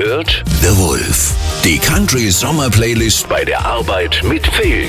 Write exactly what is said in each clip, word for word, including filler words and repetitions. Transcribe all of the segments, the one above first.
hört The Wolf, die Country-Sommer-Playlist bei der Arbeit mit Phil.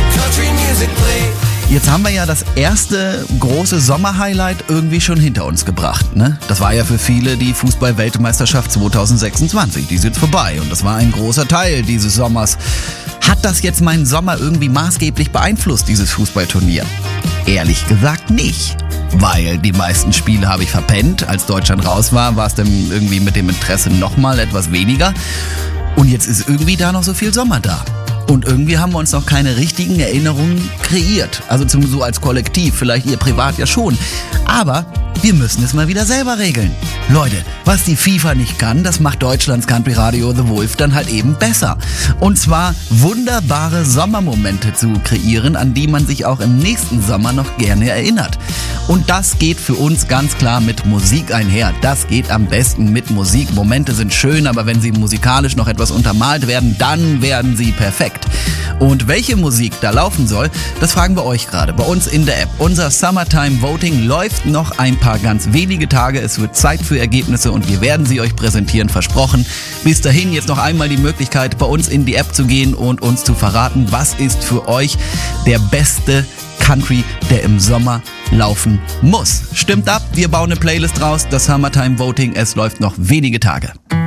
Jetzt haben wir ja das erste große Sommerhighlight irgendwie schon hinter uns gebracht, ne? Das war ja für viele die Fußball-Weltmeisterschaft zwanzig sechsundzwanzig. Die ist jetzt vorbei und das war ein großer Teil dieses Sommers. Hat das jetzt meinen Sommer irgendwie maßgeblich beeinflusst, dieses Fußballturnier? Ehrlich gesagt nicht. Weil die meisten Spiele habe ich verpennt. Als Deutschland raus war, war es dann irgendwie mit dem Interesse nochmal etwas weniger. Und jetzt ist irgendwie da noch so viel Sommer da. Und irgendwie haben wir uns noch keine richtigen Erinnerungen kreiert. Also zumindest so als Kollektiv, vielleicht ihr privat ja schon. Aber wir müssen es mal wieder selber regeln. Leute, was die FIFA nicht kann, das macht Deutschlands Country Radio The Wolf dann halt eben besser. Und zwar wunderbare Sommermomente zu kreieren, an die man sich auch im nächsten Sommer noch gerne erinnert. Und das geht für uns ganz klar mit Musik einher. Das geht am besten mit Musik. Momente sind schön, aber wenn sie musikalisch noch etwas untermalt werden, dann werden sie perfekt. Und welche Musik da laufen soll, das fragen wir euch gerade bei uns in der App. Unser Summertime Voting läuft noch ein paar ganz wenige Tage. Es wird Zeit für Ergebnisse und wir werden sie euch präsentieren, versprochen. Bis dahin jetzt noch einmal die Möglichkeit, bei uns in die App zu gehen und uns zu verraten, was ist für euch der beste Country, der im Sommer laufen muss. Stimmt ab, wir bauen eine Playlist raus. Das Summertime Voting, es läuft noch wenige Tage.